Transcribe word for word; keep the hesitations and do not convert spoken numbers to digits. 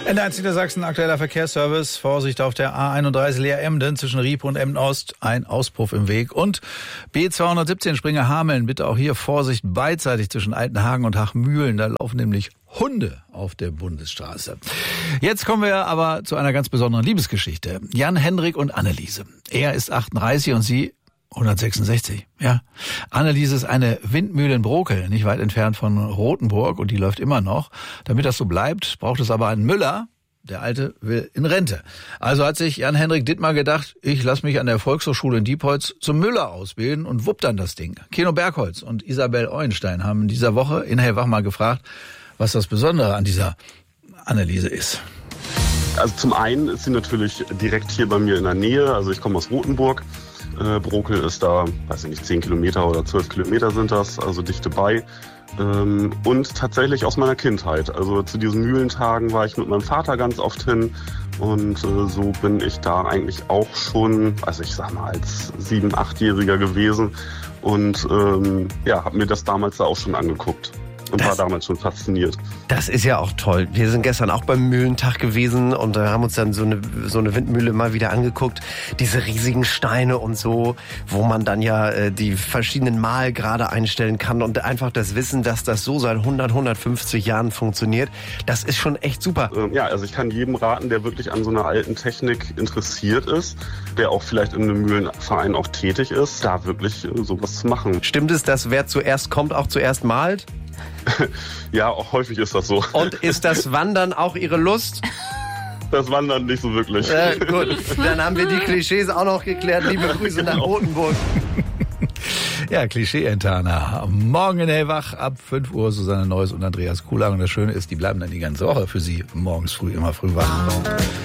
N eins Niedersachsen, aktueller Verkehrsservice. Vorsicht auf der A einunddreißig Leer-Emden zwischen Riep und Emden-Ost. Ein Auspuff im Weg. Und B zweihundertsiebzehn Springer-Hameln. Bitte auch hier Vorsicht beidseitig zwischen Altenhagen und Hachmühlen. Da laufen nämlich Hunde auf der Bundesstraße. Jetzt kommen wir aber zu einer ganz besonderen Liebesgeschichte. Jan Hendrik und Anneliese. Er ist achtunddreißig und sie hundertsechsundsechzig, ja. Anneliese ist eine Windmühle in Brokel, nicht weit entfernt von Rothenburg, und die läuft immer noch. Damit das so bleibt, braucht es aber einen Müller. Der Alte will in Rente. Also hat sich Jan-Hendrik Dittmar gedacht, ich lasse mich an der Volkshochschule in Diepholz zum Müller ausbilden und wupp dann das Ding. Keno Bergholz und Isabel Euenstein haben in dieser Woche in Hellwach mal gefragt, was das Besondere an dieser Anneliese ist. Also zum einen ist sie natürlich direkt hier bei mir in der Nähe. Also ich komme aus Rothenburg. Äh, Brokel ist da, weiß ich nicht, zehn Kilometer oder zwölf Kilometer sind das, also dichte bei. Ähm, und tatsächlich aus meiner Kindheit. Also zu diesen Mühlentagen war ich mit meinem Vater ganz oft hin. Und äh, so bin ich da eigentlich auch schon, also ich sag mal, als sieben-, achtjähriger gewesen. Und ähm, ja, habe mir das damals da auch schon angeguckt. Und das, war damals schon fasziniert. Das ist ja auch toll. Wir sind gestern auch beim Mühlentag gewesen und äh, haben uns dann so eine, so eine Windmühle mal wieder angeguckt. Diese riesigen Steine und so, wo man dann ja äh, die verschiedenen Malgrade einstellen kann und einfach das Wissen, dass das so seit hundert, hundertfünfzig Jahren funktioniert, das ist schon echt super. Ähm, ja, also ich kann jedem raten, der wirklich an so einer alten Technik interessiert ist, der auch vielleicht in einem Mühlenverein auch tätig ist, da wirklich äh, sowas zu machen. Stimmt es, dass wer zuerst kommt, auch zuerst malt? Ja, auch häufig ist das so. Und ist das Wandern auch Ihre Lust? Das Wandern nicht so wirklich. Äh, gut, dann haben wir die Klischees auch noch geklärt. Liebe Grüße nach Rothenburg. Ja, Klischee-Entana. Morgen in Hellwach ab fünf Uhr Susanne Neuss und Andreas Kuhlang. Und das Schöne ist, die bleiben dann die ganze Woche für Sie morgens früh immer früh wach.